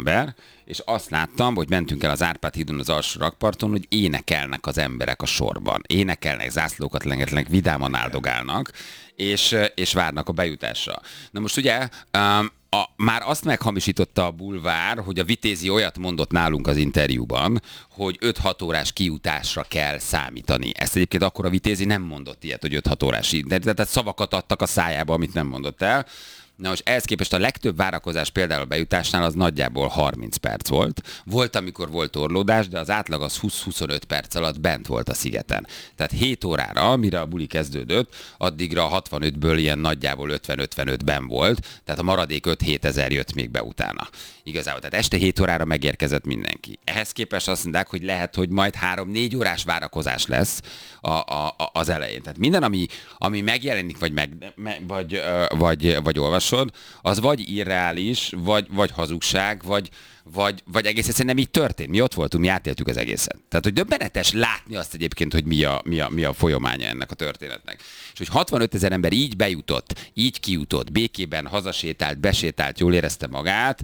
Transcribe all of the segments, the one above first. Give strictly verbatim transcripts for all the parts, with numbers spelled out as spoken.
ember, és azt láttam, hogy mentünk el az Árpád hídon az alsó rakparton, hogy énekelnek az emberek a sorban. Énekelnek, zászlókat lengetlenek, vidáman áldogálnak, és, és várnak a bejutásra. Na most ugye... Um, A, már azt meghamisította a bulvár, hogy a Vitézi olyat mondott nálunk az interjúban, hogy öt-hat órás kijutásra kell számítani. Ezt egyébként akkor a Vitézi nem mondott ilyet, hogy öt-hat órás, de tehát szavakat adtak a szájába, amit nem mondott el. Na most ehhez képest a legtöbb várakozás például a bejutásnál az nagyjából harminc perc volt. Volt, amikor volt torlódás, de az átlag az húsz-huszonöt perc alatt bent volt a szigeten. Tehát hét órára, amire a buli kezdődött, addigra hatvanötből ilyen nagyjából ötven-ötvenötben volt, tehát a maradék öt-hét ezer jött még be utána. Igazából, tehát este hét órára megérkezett mindenki. Ehhez képest azt mondták, hogy lehet, hogy majd három-négy órás várakozás lesz a, a, a, az elején. Tehát minden, ami, ami megjelenik, vagy, meg, me, vagy, vagy, vagy olvasod, az vagy irreális, vagy, vagy hazugság, vagy, vagy, vagy egész egyszerűen nem így történt. Mi ott voltunk, mi átéltük az egészet. Tehát, hogy döbbenetes látni azt egyébként, hogy mi a, mi a, mi a folyamánya ennek a történetnek. És hogy hatvanötezer ember így bejutott, így kijutott, békében hazasétált, besétált, jól érezte magát,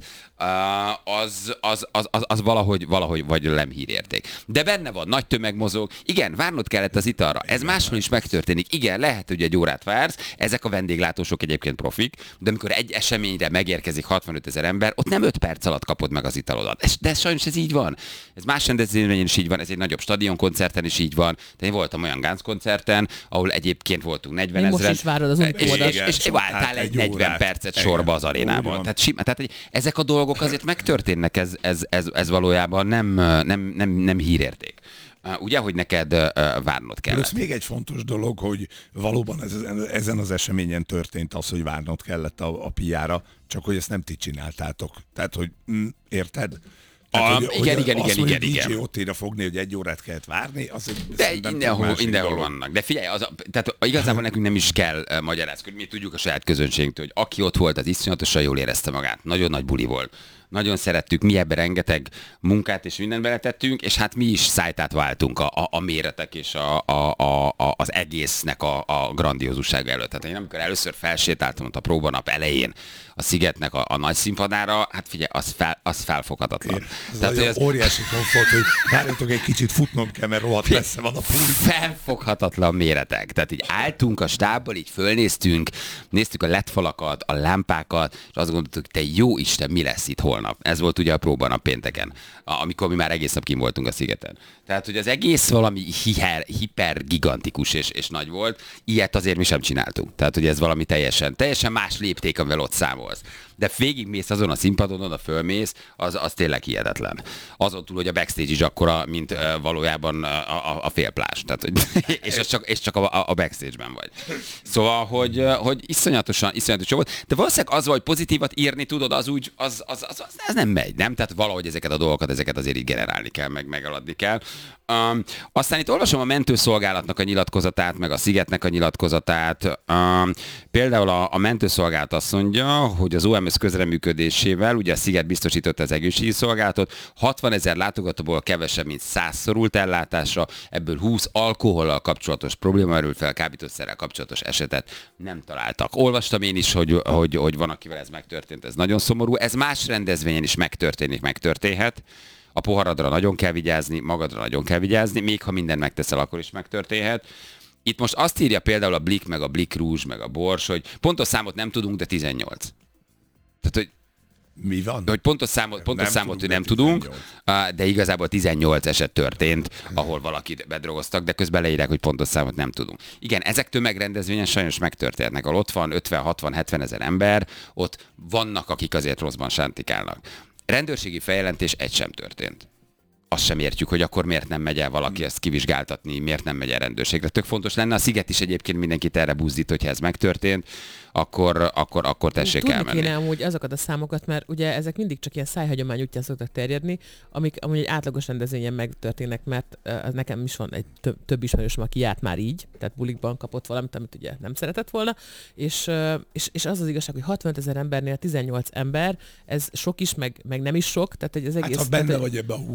az, az, az, az, az valahogy, valahogy vagy nem hírérték. De benne van, nagy tömeg mozog. Igen, várnod kellett az italra. Ez máshol is megtörténik. Igen, lehet, hogy egy órát vársz. Ezek a vendéglátósok egyébként profik, de amikor egy eseményre megérkezik hatvanötezer ember, ott nem öt perc alatt kapod meg az italodat. De sajnos ez így van. Ez más rendezvényen is így van, ez egy nagyobb stadionkoncerten is így van. De én voltam olyan Gánc-koncerten, ahol egyébként voltunk negyvenezren. Most is várod az és, és, és váltál egy negyven percet sorba az arénában. Tehát, sima, tehát ezek a dolgok azért megtörténnek, ez, ez, ez, ez valójában nem, nem, nem, nem hírérték. Ugye, hogy neked uh, várnod kell. Ez még egy fontos dolog, hogy valóban ez, ezen az eseményen történt az, hogy várnod kellett a, a piára, csak hogy ezt nem ti csináltátok. Tehát, hogy mm, érted? Tehát, A, hogy, igen, hogy igen, az, igen, hogy igen, dé jé igen. ott ide fogni, hogy egy órát kellett várni, az de mindenhol, mindenhol vannak. De figyelj, az, tehát igazából nekünk nem is kell uh, magyarázni, mi tudjuk a saját közönségünktől, hogy aki ott volt, az iszonyatosan jól érezte magát. Nagyon nagy buli volt. Nagyon szerettük, mi ebben rengeteg munkát és mindent beletettünk, és hát mi is szájtát váltunk a, a, a méretek és a, a, a, a, az egésznek a, a grandiózussága előtt. Tehát én amikor először felsétáltam ott a próbanap elején a Szigetnek a, a nagy színpadára, hát figyelj, az, fel, az felfoghatatlan. Ez Tehát, az óriási komfort, hogy várjatok egy kicsit, futnom kell, mert rohadt messze van a pult. Felfoghatatlan méretek. Tehát így álltunk a stábbal, így fölnéztünk, néztük a ledfalakat, a lámpákat, és azt gondoltuk, te jó Isten, mi lesz itt holnap. Ez volt ugye a próbanap pénteken, amikor mi már egész nap kint voltunk a szigeten. Tehát, hogy az egész valami hiper, hiper gigantikus és, és nagy volt, ilyet azért mi sem csináltunk. Tehát, hogy ez valami teljesen, teljesen más lépték, amivel ott számolsz. De végigmész azon a színpadon, oda fölmész, az, az tényleg hihetetlen. Azon túl, hogy a backstage is akkora, mint uh, valójában a, a, a félplás. Tehát, hogy, és, az csak, és csak a, a backstage-ben vagy. Szóval, hogy, hogy iszonyatosan, iszonyatosan volt. De valószínűleg az, hogy pozitívat írni tudod, az úgy, az, az, az, az, az nem megy, nem? Tehát valahogy ezeket a dolgokat, ezeket azért így generálni kell, meg megaladni kell. Um, aztán itt olvasom a mentőszolgálatnak a nyilatkozatát, meg a Szigetnek a nyilatkozatát. Um, például a, a mentőszolgálat azt mondja, hogy az o em es közreműködésével, ugye a Sziget biztosította az egészségügyi szolgálatot, hatvanezer látogatóból kevesebb, mint száz szorult ellátásra, ebből húsz alkohollal kapcsolatos probléma merült fel, kábítószerrel kapcsolatos esetet nem találtak. Olvastam én is, hogy, hogy, hogy van, akivel ez megtörtént, ez nagyon szomorú. Ez más rendezvényen is megtörténik, megtörténhet. A poharadra nagyon kell vigyázni, magadra nagyon kell vigyázni, még ha mindent megteszel, akkor is megtörténhet. Itt most azt írja például a Blik, meg a Blik Rouge, meg a Bors, hogy pontos számot nem tudunk, de tizennyolc. Tehát, hogy mi van? Hogy pontos számot, pontos nem számot, hogy nem tudunk, de igazából tizennyolc eset történt, ahol valakit bedrogoztak, de közben leírják, hogy pontos számot nem tudunk. Igen, ezek tömegrendezvényen sajnos megtörténnek. Ahol ott van ötven, hatvan, hetven ezer ember, ott vannak, akik azért rosszban sántikálnak. Rendőrségi feljelentés egy sem történt. Azt sem értjük, hogy akkor miért nem megy el valaki ezt kivizsgáltatni, miért nem megy el rendőrségre. Tök fontos lenne, a Sziget is egyébként mindenkit erre buzdít, hogyha ez megtörtént, akkor, akkor, akkor tessék Tudni elmenni. Kéne amúgy azokat a számokat, mert ugye ezek mindig csak ilyen szájhagyomány útján szoktak terjedni, amik amúgy egy átlagos rendezvényen megtörténnek, mert uh, nekem is van egy több, több ismerősöm, aki járt már így, tehát bulikban kapott valamit, amit ugye nem szeretett volna, és, uh, és, és az az igazság, hogy hatvanezer embernél tizennyolc ember, ez sok is, meg, meg nem is sok, tehát egy az egész... Hát ha benne tehát, vagy ebbe a húszba, akkor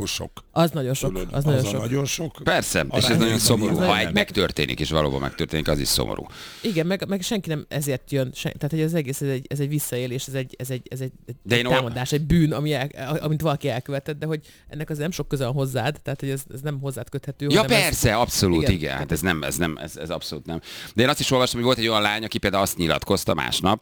akkor sok. Az nagyon sok. Tudod, Az, nagyon az a sok. nagyon sok. Persze, és ez Arányaiban nagyon szomorú. nyilván Ha nem. egy megtörténik, és valóban megtörténik, az is szomorú. Igen, meg, meg senki nem ezért jön. Sen, tehát, hogy az egész ez egy, ez egy visszaélés, ez egy, ez egy, ez egy, De egy én támadás, egy bűn, ami el, amit valaki elkövetett, de hogy ennek az nem sok köze van hozzád, tehát hogy ez, ez nem hozzád köthető. Ja hanem persze, ez, abszolút, igen. igen. igen. Hát ez nem, ez nem, ez, ez abszolút nem. De én azt is olvastam, hogy volt egy olyan lány, aki például azt nyilatkozta másnap,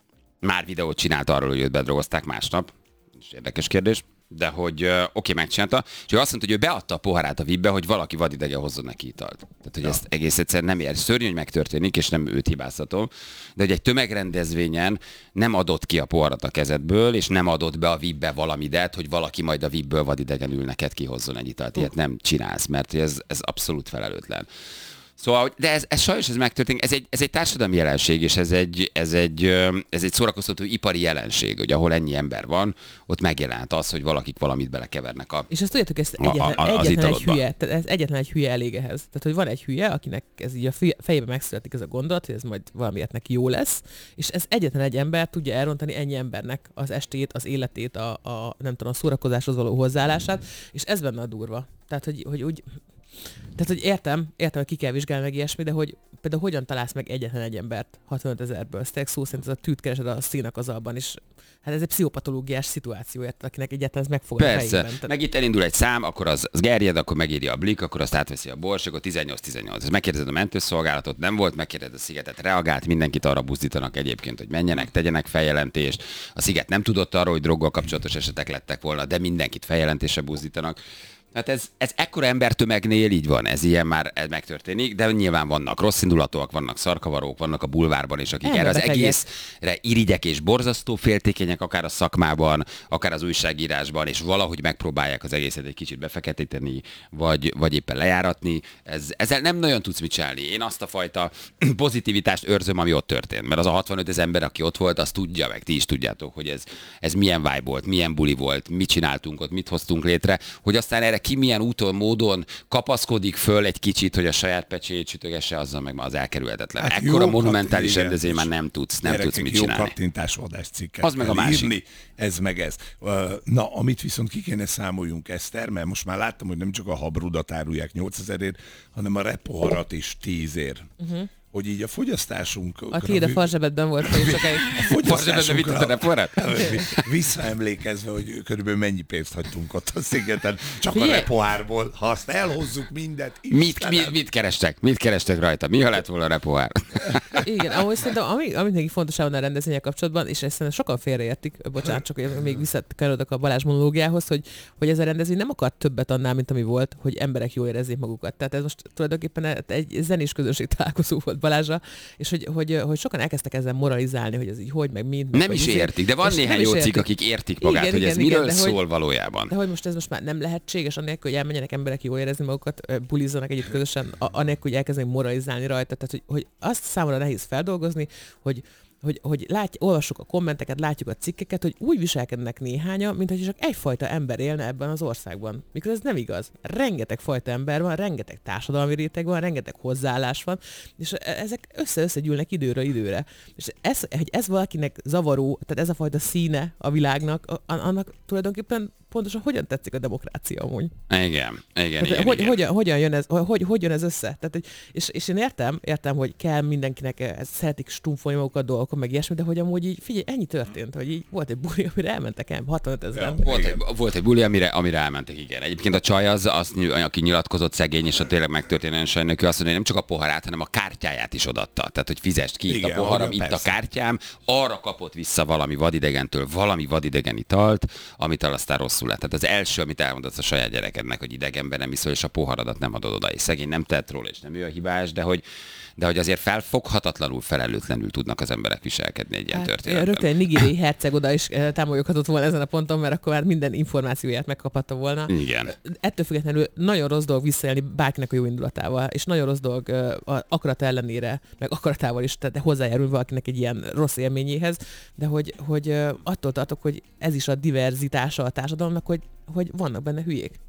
már videót csinált arról, hogy őt bedrogozták másnap. És érdekes kérdés. De hogy uh, oké, okay, megcsinálta, és ő azt mondta, hogy ő beadta a poharát a vibbe, hogy valaki vadidegen hozzon neki italt. Tehát, hogy ja. ezt egész egyszerűen nem ér. Szörnyű, hogy megtörténik, és nem őt hibáztatom, de hogy egy tömegrendezvényen nem adott ki a poharat a kezedből, és nem adott be a vibbe valamidet, hogy valaki majd a vibből vadidegenül neked kihozzon egy italt. Ilyet nem csinálsz, mert ez, ez abszolút felelőtlen. Szóval, de ez, ez sajnos ez megtörténik, ez egy, ez egy társadalmi jelenség, és ez egy, ez egy, ez egy szórakoztató ipari jelenség, hogy ahol ennyi ember van, ott megjelent az, hogy valakik valamit belekevernek a És ezt tudjátok, ez a- egyetlen, a- az egyetlen egy italodba. hülye, tehát ez egyetlen egy hülye elég ehhez. Tehát, hogy van egy hülye, akinek ez így a fü- fejében megszületik ez a gondolat, hogy ez majd valamiért neki jó lesz, és ez egyetlen egy ember tudja elrontani ennyi embernek az estét, az életét, a, a nem tudom, a szórakozáshoz való hozzáállását, és ez benne a durva. Tehát, hogy, hogy úgy, tehát, hogy értem, értem, hogy ki kell vizsgálni meg ilyesmi, de hogy például hogyan találsz meg egyetlen egy embert hatvanöt ezerből? Ez tényleg szó szerint ez a tűt keresed a színak az alban, és hát ez egy pszichopatológiás szituáció, érted, akinek egyáltalán ez megfog a Persze, fejében. Tehát... meg itt elindul egy szám, akkor az, az gerjed, akkor megírja a Blik, akkor azt átveszi a Bors, akkor tizennyolc tizennyolc. Ez megkérdezed a mentőszolgálatot, nem volt, megkérdezed a Szigetet, reagált, mindenkit arra buzdítanak egyébként, hogy menjenek, tegyenek feljelentést. A Sziget nem tudott arról, hogy droggal kapcsolatos esetek lettek volna, de mindenkit feljelentésre buzdítanak. Hát ez, ez ekkora embertömegnél így van, ez ilyen már ez megtörténik, de nyilván vannak rosszindulatúak, vannak szarkavarók, vannak a bulvárban, és akik erre az Elmebetegek. egészre irigyek és borzasztó féltékenyek, akár a szakmában, akár az újságírásban, és valahogy megpróbálják az egészet egy kicsit befeketíteni, vagy, vagy éppen lejáratni. Ez, ezzel nem nagyon tudsz mit csinálni. Én azt a fajta pozitivitást őrzöm, ami ott történt. Mert az a hatvanöt ezer ember, aki ott volt, az tudja, meg ti is tudjátok, hogy ez, ez milyen vibe volt, milyen buli volt, mit csináltunk ott, mit hoztunk létre, hogy aztán erre ki milyen úton, módon kapaszkodik föl egy kicsit, hogy a saját pecsét sütögesse, azzal meg már az elkerülhetetlen. Hát Ekkora jó monumentális kattint- rendezvény már nem tudsz, nem Gyerekek, tudsz mit jó csinálni. kattintásvadás cikket Az meg a kell másik. írni, ez meg ez. Ö, Na, amit viszont ki kéne számoljunk, Eszter, mert most már láttam, hogy nem csak a habrudat árulják nyolcezerért, hanem a repoharat is tízért. Uh-huh. Hogy így a fogyasztásunk... A tiéd a farzsebedben volt, hogy csak egy... Farzsebedbe vitted a reporát? Visszaemlékezve, hogy körülbelül mennyi pénzt hagytunk ott a szigeten, csak Figyelj! a repohárból, ha azt elhozzuk mindet, Mit, Istenem. mit, mit kerestek? Mit kerestek rajta? Mi ha lett volna a repohár? Igen, ahol szerintem, ami, amit még fontos a rendezvények kapcsolatban, és ezt szerintem sokan félreértik, bocsánat, csak hogy még visszakanyarodok a Balázs monológiához, hogy, hogy ez a rendezvény nem akar többet annál, mint ami volt, hogy emberek jól érezzék magukat. Tehát ez most tulajdonképpen egy zenés közönség találkozó volt Balázsra, és hogy, hogy, hogy sokan elkezdtek ezzel moralizálni, hogy ez így hogy, meg mint. Nem is értik, de van néhány jó cikk, akik értik magát, Igen, hogy ez igen, miről igen, de szól hogy- valójában. De hogy most ez most már nem lehetséges, anélkül, hogy elmenjenek emberek jól érezni magukat, ö, bulizzanak együtt közösen, a- anélkül, hogy elkezdenek moralizálni rajta. Tehát, hogy, hogy azt számomra nehéz feldolgozni, hogy hogy, hogy látj, olvassuk a kommenteket, látjuk a cikkeket, hogy úgy viselkednek néhányan, mint hogy csak egyfajta ember élne ebben az országban. Mikor ez nem igaz. Rengeteg fajta ember van, rengeteg társadalmi réteg van, rengeteg hozzáállás van, és ezek össze-össze gyűlnek időről időre. És ez, hogy ez valakinek zavaró, tehát ez a fajta színe a világnak, a- annak tulajdonképpen pontosan hogyan tetszik a demokrácia amúgy. Igen, igen, Tehát, igen. hogy, igen. Hogyan, hogyan, jön ez, hogy, hogy jön ez össze? Tehát, hogy- és, és én értem, értem, hogy kell mindenkinek, ez, szeretik stumfolni magukat dolgokon, meg ilyesmi, de hogy amúgy így, figyelj, ennyi történt, hogy így volt egy buli, amire elmentek el, hatvanöt ezeren. Ja. Volt egy, volt egy buli, amire, amire elmentek, igen. Egyébként a csaj az, az, aki nyilatkozott szegény, és a tényleg megtörténően sajnáljuk, ő azt mondja, hogy nem csak a poharát, hanem a kártyáját is odatta. Tehát, hogy fizest ki itt Igen, a poharam, ahogyan, itt a persze. kártyám, arra kapott vissza valami vadidegentől, valami vadidegen italt, amit aztán rosszul lett. Tehát az első, amit elmondasz a saját gyerekednek, hogy idegenben nem iszol, és a poharadat nem adod oda. És szegény nem tett róla, és nem ő a hibás, de hogy, de hogy azért felfoghatatlanul, felelőtlenül tudnak az emberek viselkedni egy ilyen Hát, történetben. rögtön egy nigériai herceg oda is eh, támogathatott volna ezen a ponton, mert akkor már minden információját megkaphatta volna. Igen. Ettől függetlenül nagyon rossz dolog visszaélni bárkinek a jó indulatával, és nagyon rossz dolog ö, a akarat ellenére, meg akaratával is, tehát hozzájárul valakinek egy ilyen rossz élményéhez, de hogy, hogy ö, attól tartok, hogy ez is a diverzitása a társadalomnak, hogy, hogy vannak benne hülyék.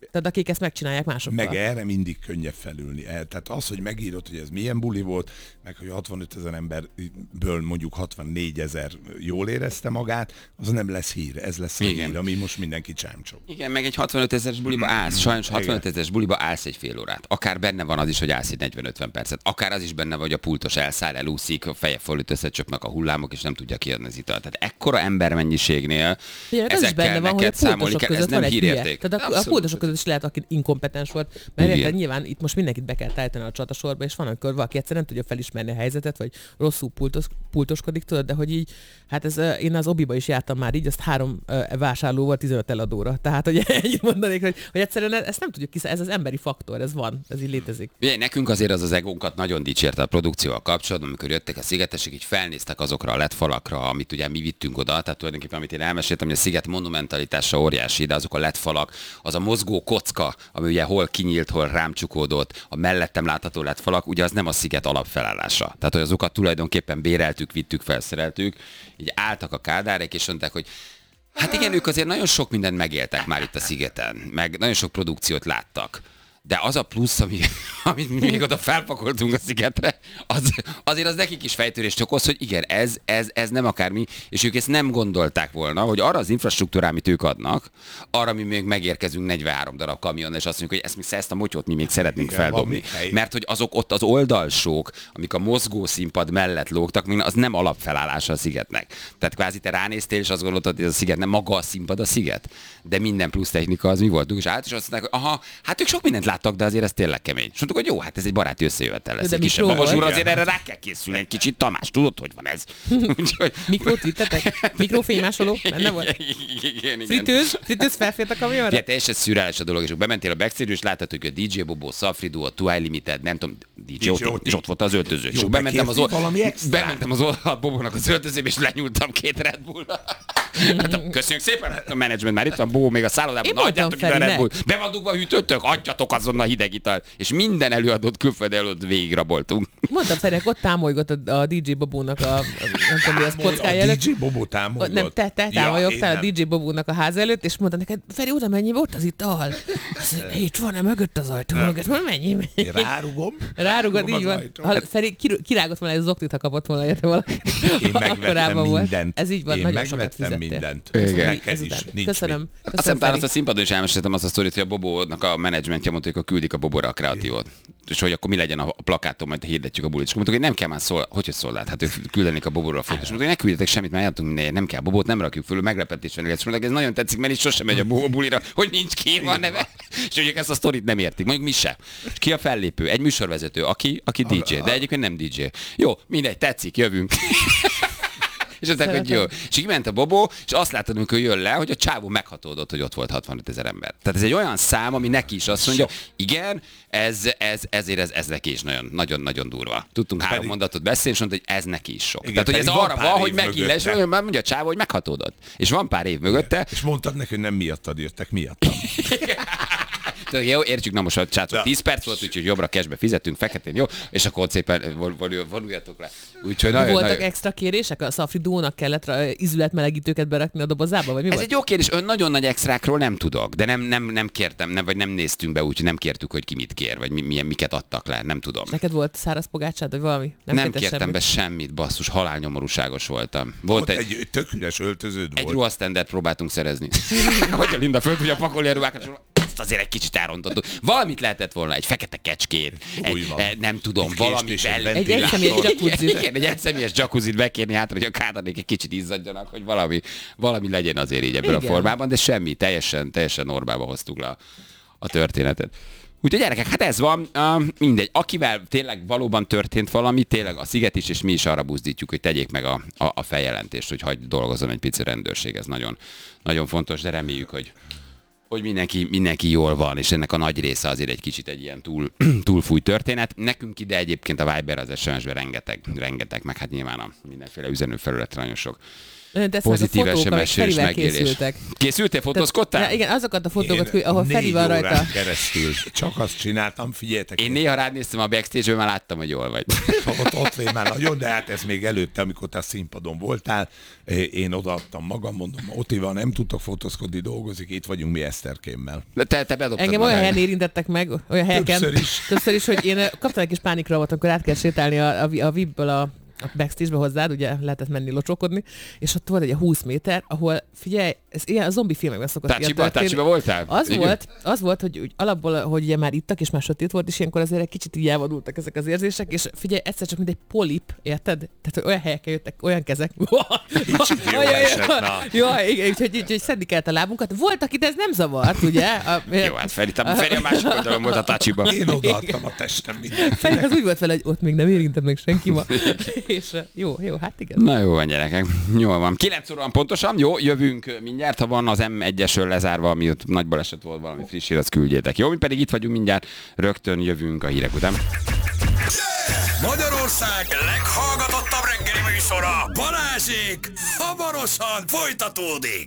Tehát akik ezt megcsinálják másokkal. Meg erre mindig könnyebb felülni. Tehát az, hogy megírod, hogy ez milyen buli volt, meg hogy hatvanöt ezer emberből mondjuk hatvannégy ezer jól érezte magát, az nem lesz hír. Ez lesz a Igen. hír, ami most mindenki csámcsog. Igen, meg egy hatvanöt ezeres buliba állsz. Sajnos hatvanöt ezeres buliba állsz egy fél órát. Akár benne van az is, hogy állsz egy negyven-ötven percet. Akár az is benne vagy, a pultos elszáll, elúszik, a feje fölött összecsöpnek a hullámok, és nem tudja kiadni az italt. Tehát ekkora embermennyiségnél Igen, az is benne van, hogy a számolni pultosok kell, ez között nem van egy hülye. hírérték. Tehát a, a pultosok között is lehet, aki inkompetens volt, mert érted, nyilván itt most mindenkit be kell tájtani a csatasorba, és van, amikor valaki egyszer nem tudja felismerni a helyzetet, vagy rosszul pultos, pultoskodik, tudod, de hogy így, hát ez, én az obiba is jártam már így, azt három uh, vásárlóval tizenöt eladóra. Tehát, hogy ennyit mondanék, hogy, hogy egyszerűen ezt nem tudjuk kiszállni, ez az emberi faktor, ez van, ez így létezik. Ugye, nekünk azért az az egónkat nagyon dicsérte a produkcióval kapcsolatban, amikor jöttek a szigetesek, így felnéztek azokra a led falakra, amit ugye mi vittünk oda, tehát tulajdonképpen amit én elmeséltem, hogy a sziget monumentalitása óriási, de azok a led falak, az a mozgó kocka, ami ugye hol kinyílt, hol rám csukódott, a mellettem látható led falak, ugye az nem a sziget alapfelállása. Tehát, hogy azokat tulajdonképpen béreltük, vittük, felszereltük, így álltak a kádárek, és mondták, hogy hát igen, ők azért nagyon sok mindent megéltek már itt a szigeten, meg nagyon sok produkciót láttak. De az a plusz, ami, amit mi még oda felpakoltunk a szigetre, az, azért az nekik is fejtörést okoz, hogy igen, ez, ez, ez nem akármi, és ők ezt nem gondolták volna, hogy arra az infrastruktúrá, amit ők adnak, arra mi még megérkezünk negyvenhárom darab kamion, és azt mondjuk, hogy ezt, még, ezt a motyót mi még szeretnénk igen, feldobni. Mert hogy azok ott az oldalsók, amik a mozgó színpad mellett lógtak, az nem alapfelállása a szigetnek. Tehát kvázi te ránéztél, és azt gondoltad, hogy ez a sziget nem maga a színpad a sziget, de minden plusz technika az mi voltunk, és át is azt mondták, hogy aha, hát ők sok mindent láttak, de azért ez tényleg kemény. És mondtuk, hogy jó, hát ez egy baráti összejövetel lesz. De egy kisebb magasúra, azért erre rá kell készülni egy kicsit. Tamás, tudod, hogy van ez? Mikrót vittetek? Mikrofénymásoló? Benne volt? Igen, igen. Fritőz? Fritőz felfért a kamionra? Ja, teljesen szürreális a dolog, és bementél a backstage-re, és láttad, hogy a dé dzsé Bobo, Safri Duo, Two Eye Limited, nem tudom, dé dzsé Oti, és ott volt az öltöző. És bementem az, bementem az oldalt Bobónak az öltözőbe, és lenyúltam két Red Bull-ra. Hát, köszönjük szépen, a menedzsment már itt van, Bobó még a szállodában, adjátok ide a Red Bull. Be van dugva a hűtőtök, adjatok azonnal hideg italt. És minden előadott, külföldi előtt végigraboltunk. Mondtam, Ferinek, ott támolygott a, a dé dzsé Bobónak a, a nem tudom mi, az kockája előtt. A dé dzsé Bobó támolygott? Nem, te, te támoljogtál ja, a dé dzsé Bobónak a ház előtt, és mondta neked, Feri, oda menjél, ott az ital. Itt van-e mögött az ajtó mögött? Mondom, menjél. Rárugom. Rárugod, így van. Ha Feri kirágott volna ez az oktit, ha kapott volna érte valaki. Én megvettem mindent. Ez így van, Én nagyon sokat megvettem fizettél. mindent. Neked is nincs Köszönöm. Mit. Köszönöm, Aztán talán azt a színpadon is elmeséltem azt a sztorit, hogy a Bobónak a menedzsmentje mondta, hogy küldik a Bobóra a kreatívot. És hogy akkor mi legyen a plakáton, majd hirdetjük a bulit. És mondtuk, hogy nem kell már szól, hogy hogy szól, hát ők küldenék a Bobóra a fotót. És mondtuk, hogy ne küldjetek semmit, már jártunk minden, nem kell Bobót, nem rakjuk föl, meglepetés van. És mondták, ez nagyon tetszik, mert itt sosem megy a Bobó bulira, hogy nincs kírva a neve. És hogy ezt a sztorit nem értik, mondjuk mi se. És ki a fellépő? Egy műsorvezető, aki, aki dé dzsé, de egyébként nem dé dzsé. Jó, mindegy, tetszik, jövünk. És azt mondták, hogy jó. És így ment a Bobó, és azt láttad, amikor jön le, hogy a csávó meghatódott, hogy ott volt hatvanöt ezer ember. Tehát ez egy olyan szám, ami neki is azt mondja, igen, ez, ez, ezért ez, ez neki is nagyon, nagyon, nagyon durva. Tudtunk három Pedig... mondatot beszélni, és mondta, hogy ez neki is sok. Igen, tehát, hogy ez arra van, hogy megille, és mondja a csávó, hogy meghatódott. És van pár év mögötte. És mondtad neki, hogy nem miattad jöttek, miattam. Jó, értjük, na most a csátor tíz perc volt, úgyhogy jobbra cashbe fizetünk, feketén, jó? És akkor ott szépen vonuljatok le. Úgyhogy nagyon, voltak nagyon... extra kérések? A Safri Duónak kellett izületmelegítőket berakni a dobozába, vagy mi Ez volt? egy jó kérdés, ön nagyon nagy extrákról nem tudok, de nem, nem, nem kértem, nem, vagy nem néztünk be, úgyhogy nem kértük, hogy ki mit kér, vagy mi, milyen, miket adtak le, nem tudom. Neked volt száraz pogácsád, vagy valami? Nem, nem kértem semmit? Be semmit, basszus, halálnyomorúságos voltam. Volt egy, egy tök üres öltöződ egy volt. ruhasztendert próbáltunk szerezni. Hogy a Linda föl tudja pakolni a ruhákat, ezt azért egy kicsit elrontottuk. Valamit lehetett volna, egy fekete kecskét, egy, nem tudom, egy valami bel... Egy egyszemélyes jacuzzi. Igen, egy egyszemélyes jacuzzit bekérni hátra, hogy a kádanék egy kicsit izzadjanak, hogy valami, valami legyen azért így ebben a formában, de semmi, teljesen, teljesen normába hoztuk le a, a történetet. Úgyhogy gyerekek, hát ez van, uh, mindegy. Akivel tényleg valóban történt valami, tényleg a Sziget is, és mi is arra buzdítjuk, hogy tegyék meg a, a, a feljelentést, hogy hagyj dolgozzon egy pici rendőrség, ez nagyon, nagyon fontos, de reméljük, hogy hogy mindenki, mindenki jól van, és ennek a nagy része azért egy kicsit egy ilyen túl, túlfúj történet. Nekünk ide egyébként a Viber, az es em es-ben rengeteg, rengeteg, meg hát nyilván a mindenféle üzenőfelületre nagyon sok pozitív es em es-ről is megélés. Készültek. Készültél, fotózkodtál? Ja, igen, azokat a fotókat, Én ahol Feri van négy rajta. órán keresztül csak azt csináltam, figyeljetek. Én néha rád néztem a backstage-ből, már láttam, hogy jól vagy. Ott, ott légy már nagyon, de hát ez még előtte, amikor te a színpadon voltál, én odaadtam magam, mondom, Otival nem tudtok fotózkodni, dolgozik, itt vagyunk mi Eszterkémmel. De te, te bedobtad Engem olyan helyen érintettek meg, olyan helyeken. Többször is. Többször is, hogy én kaptam egy kis pánikra volt, amikor át kell sétálni a, a, a vé i pből a a backstage-be hozzád, ugye lehetett menni locsókodni, és ott volt egy húsz méter, ahol, figyelj, ez ilyen a zombi filmekben szokott ilyen Tácsiba, történni. Tácsiba voltál? Az Igen. volt, az volt, hogy úgy, alapból, hogy ugye már ittak, és már sötét volt, és ilyenkor azért egy kicsit így elvadultak ezek az érzések, és figyelj, egyszer csak mint egy polip, érted? Tehát hogy olyan helyekkel jöttek, olyan kezek. Kicsit jó esett, na. Jaj, igen, úgyhogy, úgyhogy szedni kellett a lábunkat. Volt, akit ez nem zavart, ugye? A, Jó, hát Feri, a, Feri a másik oldalon volt a Tácsiba. Én odaadtam a testem mindenkinek. Feri az úgy volt vele, hogy ott még nem érintett meg senki ma. És jó, jó, hát igen. Na jó van, gyerekek. Jól van. kilenc óra van pontosan. Jó, jövünk mindjárt, ha van az em egyesről lezárva, ami ott nagy baleset volt, valami friss hír, azt küldjétek. Jó, mi pedig itt vagyunk mindjárt, rögtön jövünk a hírek után. Magyarország leghallgatottabb reggeli műsora, Balázsék, hamarosan folytatódik.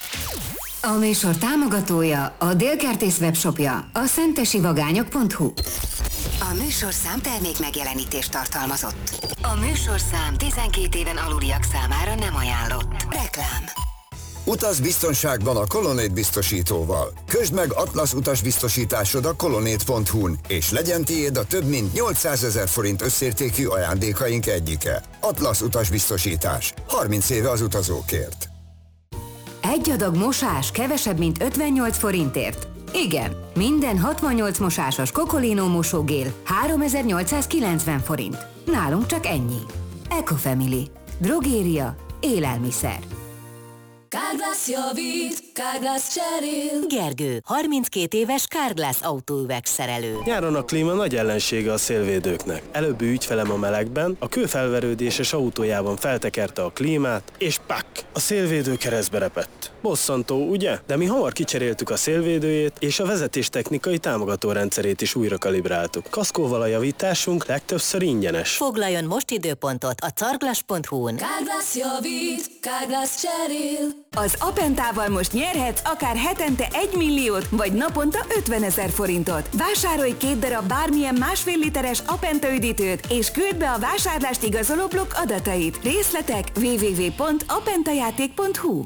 A műsor támogatója a Délkertész webshopja, a szentesivagányok pont hu. A műsorszám termék megjelenítést tartalmazott. A műsorszám tizenkét éven aluliak számára nem ajánlott. Reklám. Utaz biztonságban a Colonnade biztosítóval. Közd meg Atlasz utasbiztosításod a colonnade pont hu-n, és legyen tiéd a több mint nyolcszázezer forint összértékű ajándékaink egyike. Atlasz utasbiztosítás. harminc éve az utazókért. Egy adag mosás kevesebb, mint ötvennyolc forintért. Igen, minden hatvannyolc mosásos Cocolino mosógél háromezer-nyolcszázkilencven forint. Nálunk csak ennyi. Ecofamily. Drogéria. Élelmiszer. Carglass javít, Carglass cserél. Gergő, harminckét éves Carglass autóüvegszerelő. Nyáron a klíma nagy ellensége a szélvédőknek. Előbbi ügyfelem a melegben, a kőfelverődéses autójában feltekerte a klímát, és pak! A szélvédő keresztbe repett. Bosszantó, ugye? De mi hamar kicseréltük a szélvédőjét, és a vezetéstechnikai támogatórendszerét is újra kalibráltuk. Kaszkóval a javításunk legtöbbször ingyenes. Foglaljon most időpontot a carglass pont hu-n. Carglass javít, Carglass cserél. Az Apentával most nyerhetsz akár hetente egy milliót, vagy naponta ötvenezer forintot. Vásárolj két darab bármilyen másfél literes Apenta üdítőt, és küld be a vásárlást igazoló blokk adatait. Részletek double-u double-u double-u pont apentajáték pont hu.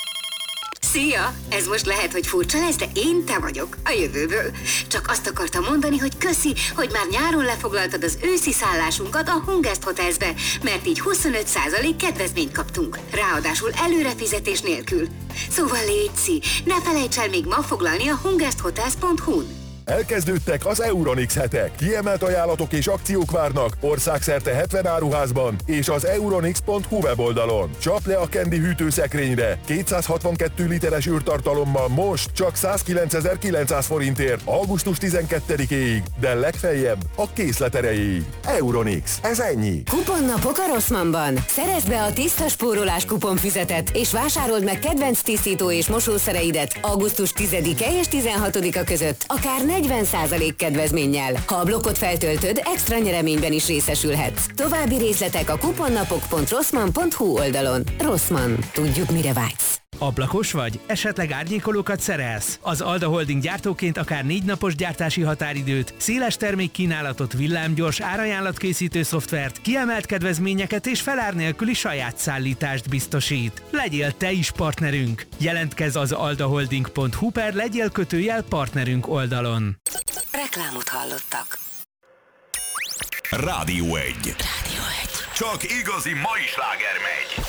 Szia! Ez most lehet, hogy furcsa lesz, de én te vagyok, a jövőből. Csak azt akartam mondani, hogy köszi, hogy már nyáron lefoglaltad az őszi szállásunkat a Hungest Hotelsbe, mert így huszonöt százalék kedvezményt kaptunk. Ráadásul előrefizetés nélkül. Szóval létszi, ne felejts el még ma foglalni a hungest hotels pont hu-n. Elkezdődtek az Euronix hetek. Kiemelt ajánlatok és akciók várnak országszerte hetven áruházban és az euronix pont hu weboldalon. Csap le a Candy hűtőszekrényre kétszázhatvankettő literes űrtartalommal most csak százkilencezer-kilencszáz forintért augusztus tizenkettedikéig, de legfeljebb a készlet erejéig. Euronix, ez ennyi. Kuponnapok a Rossmannban. Szerezd be a tiszta spórolás kuponfüzetet, és vásárold meg kedvenc tisztító és mosószereidet augusztus tizedike és tizenhatodika között, akár negyven százalék kedvezménnyel. Ha a blokkot feltöltöd, extra nyereményben is részesülhetsz. További részletek a kuponnapok pont rossmann pont hu oldalon. Rossmann. Tudjuk, mire vágysz. Ablakos vagy? Esetleg árnyékolókat szerelsz? Az Alda Holding gyártóként akár négy napos gyártási határidőt, széles termékkínálatot, villámgyors árajánlatkészítő szoftvert, kiemelt kedvezményeket és felár nélküli saját szállítást biztosít. Legyél te is partnerünk! Jelentkezz az aldaholding pont hu per legyél kötőjel partnerünk oldalon. Reklámot hallottak. Rádió egy. Rádió egy. Csak igazi mai sláger megy.